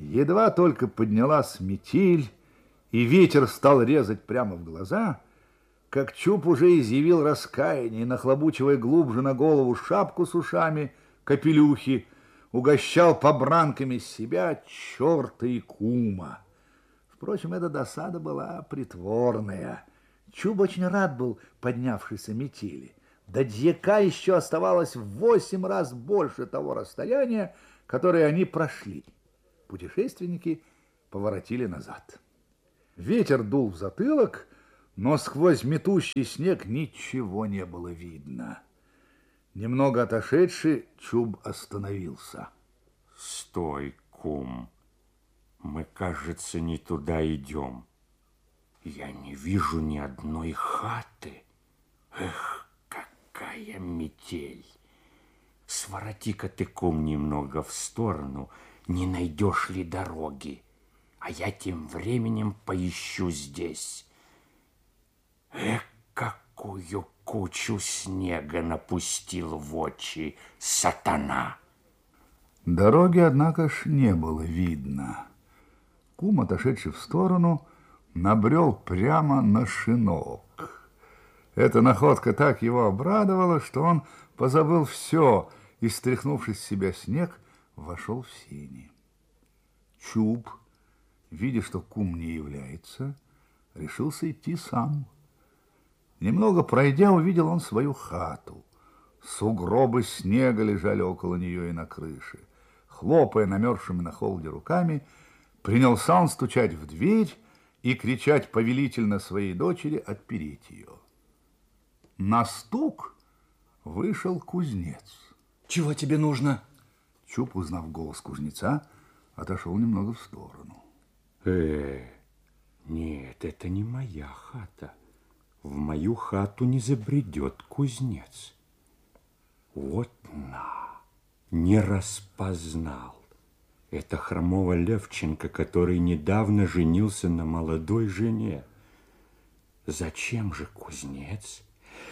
Едва только поднялась метель, и ветер стал резать прямо в глаза, как Чуб уже изъявил раскаяние, нахлобучивая глубже на голову шапку с ушами, капелюхи, угощал побранками себя черта и кума. Впрочем, эта досада была притворная. Чуб очень рад был поднявшейся метели. До дьяка еще оставалось в 8 раз больше того расстояния, которое они прошли. Путешественники поворотили назад. Ветер дул в затылок, но сквозь метущий снег ничего не было видно. Немного отошедший, Чуб остановился. Стой, кум. Мы, кажется, не туда идем. Я не вижу ни одной хаты. Эх, какая метель! Свороти-ка ты, кум, немного в сторону, не найдешь ли дороги, а я тем временем поищу здесь. Эх, какую кучу снега напустил в очи сатана! Дороги, однако ж, не было видно. Кум, отошедший в сторону, набрел прямо на шинок. Эта находка так его обрадовала, что он позабыл все и, стряхнувшись с себя снег, вошел в сени. Чуб, видя, что кум не является, решился идти сам. Немного пройдя, увидел он свою хату. Сугробы снега лежали около нее и на крыше. Хлопая намерзшими на холоде руками, принялся он стучать в дверь и кричать повелительно своей дочери отпереть ее. На стук вышел кузнец. Чего тебе нужно? Чуб, узнав голос кузнеца, отошел немного в сторону. Нет, это не моя хата. В мою хату не забредет кузнец. Вот не распознал. Это хромого Левченко, который недавно женился на молодой жене. Зачем же кузнец?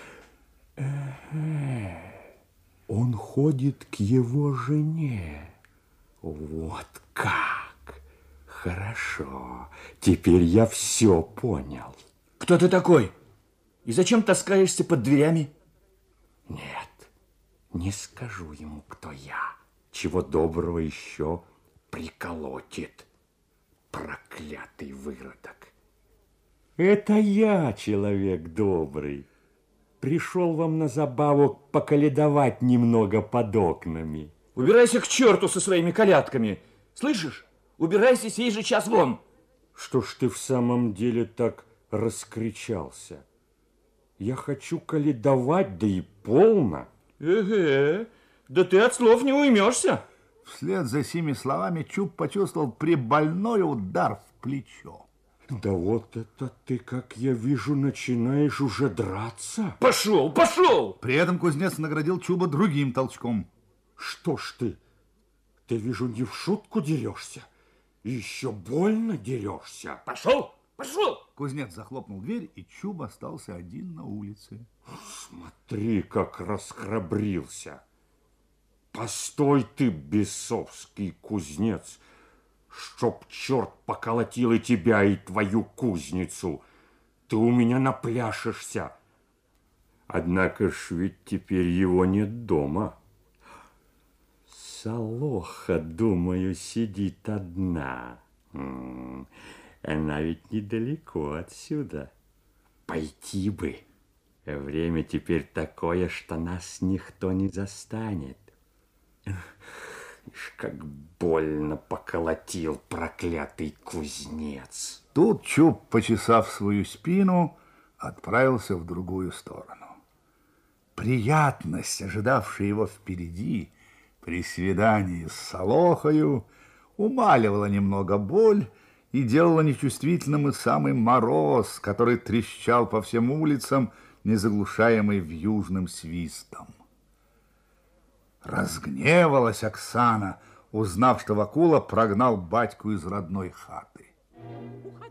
Он ходит к его жене. Вот как! Хорошо, теперь я все понял. Кто ты такой? И зачем таскаешься под дверями? Нет, не скажу ему, кто я. Чего доброго еще приколотит. Проклятый выродок. Это я, человек добрый. Пришел вам на забаву поколедовать немного под окнами. Убирайся к черту со своими колядками. Слышишь? Убирайся сей же час вон. Что ж ты в самом деле так раскричался? Я хочу коледовать, да и полно. Да ты от слов не уймешься. Вслед за сими словами Чуб почувствовал прибольной удар в плечо. Да вот это ты, как я вижу, начинаешь уже драться. Пошел, пошел! При этом кузнец наградил Чуба другим толчком. Что ж ты? Ты, вижу, не в шутку дерешься. И еще больно дерешься. Пошел, пошел! Кузнец захлопнул дверь, и Чуб остался один на улице. Смотри, как расхрабрился. Постой ты, бесовский кузнец, чтоб черт поколотил и тебя, и твою кузницу. Ты у меня напляшешься. Однако ж ведь теперь его нет дома. Солоха, думаю, сидит одна. Она ведь недалеко отсюда. Пойти бы. Время теперь такое, что нас никто не застанет. Как больно поколотил проклятый кузнец. Тут Чуб, почесав свою спину, отправился в другую сторону. Приятность, ожидавшая его впереди при свидании с Солохою, умаливала немного боль и делала нечувствительным и самый мороз, который трещал по всем улицам, незаглушаемый вьюжным свистом. Разгневалась Оксана, узнав, что Вакула прогнал батьку из родной хаты.